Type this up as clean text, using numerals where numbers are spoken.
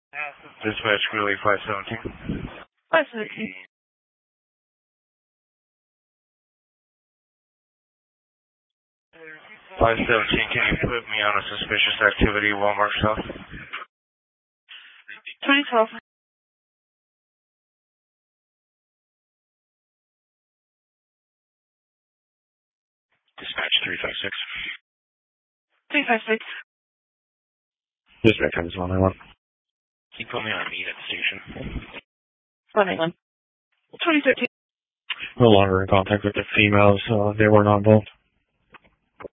Dispatch Greeley 517. 517. 517, can you put me on a suspicious activity Walmart South? 2012. Dispatch 356. 356. Dispatch, I just 191. Can you put me on a meet at the station? 181. 2013. No longer in contact with the females. They were not involved.